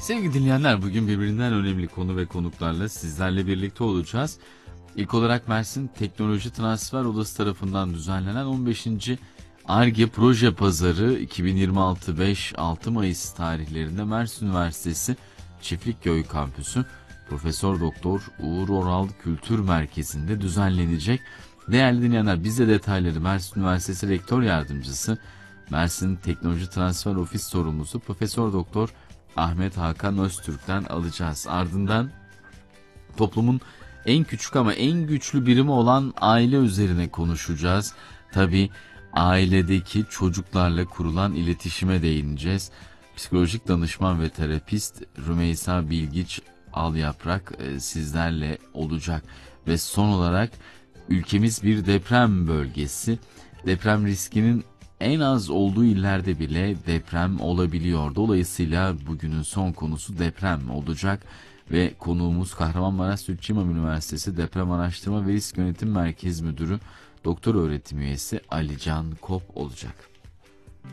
Sevgili dinleyenler, bugün birbirinden önemli konu ve konuklarla sizlerle birlikte olacağız. İlk olarak Mersin Teknoloji Transfer Odası tarafından düzenlenen 15. Ar-Ge Proje Pazarı 2026 5-6 Mayıs tarihlerinde Mersin Üniversitesi Çiftlikköy Kampüsü Profesör Doktor Uğur Oral Kültür Merkezi'nde düzenlenecek. Değerli dinleyenler, biz de detayları Mersin Üniversitesi Rektör Yardımcısı, Mersin Teknoloji Transfer Ofis Sorumlusu Profesör Doktor Ahmet Hakan Öztürk'ten alacağız. Ardından toplumun en küçük ama en güçlü birimi olan aile üzerine konuşacağız. Tabii ailedeki çocuklarla kurulan iletişime değineceğiz. Psikolojik danışman ve terapist Rümeysa Bilgiç Alyaprak sizlerle olacak. Ve son olarak ülkemiz bir deprem bölgesi. Deprem riskinin en az olduğu illerde bile deprem olabiliyor. Dolayısıyla bugünün son konusu deprem olacak ve konuğumuz Kahramanmaraş Sütçü İmam Üniversitesi Deprem Araştırma ve Risk Yönetim Merkez Müdürü Doktor Öğretim Üyesi Ali Can Kop olacak.